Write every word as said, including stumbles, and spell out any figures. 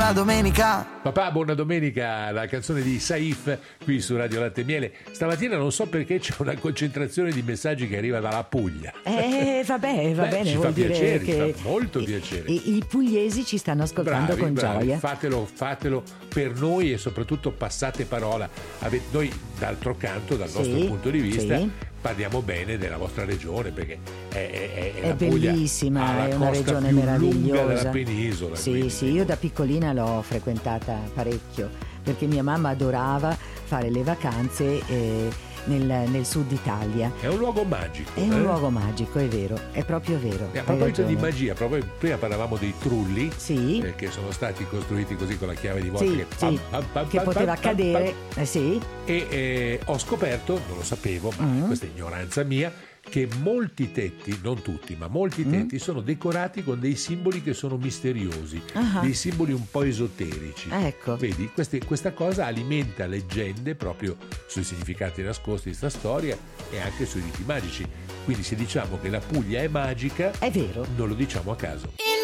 buona domenica. Papà, buona domenica, la canzone di Saif qui su Radio Latte e Miele. Stamattina non so perché c'è una concentrazione di messaggi che arriva dalla Puglia. Eh, vabbè, va Beh, bene, ci vuol fa dire piacere, che ci fa molto piacere. I, i pugliesi ci stanno ascoltando bravi, con bravi. gioia. Fatelo, fatelo per noi e soprattutto passate parola. Ave- Noi d'altro canto, dal Sì, nostro punto di vista, sì. parliamo bene della vostra regione perché è, è, è, È la Puglia bellissima, ha la è una costa regione più lunga meravigliosa. della penisola. Sì, quindi. sì, io da piccolina l'ho frequentata parecchio perché mia mamma adorava fare le vacanze eh, nel, nel sud Italia. È un luogo magico. È un eh? luogo magico, è vero, è proprio vero. E a hai proposito di ragione. magia, proprio prima parlavamo dei trulli, Sì. eh, che sono stati costruiti così con la chiave di volta Sì, che, sì, pam, pam, pam, che pam, poteva pam, pam, cadere, pam. eh, sì. E eh, ho scoperto, non lo sapevo, ma Mm. questa è ignoranza mia, che molti tetti, non tutti, ma molti Mm. tetti sono decorati con dei simboli che sono misteriosi, Ah. dei simboli un po' esoterici. Ecco. Vedi, queste- questa cosa alimenta leggende proprio sui significati nascosti di questa storia e anche sui riti magici. Quindi se diciamo che la Puglia è magica, È vero. non lo diciamo a caso. In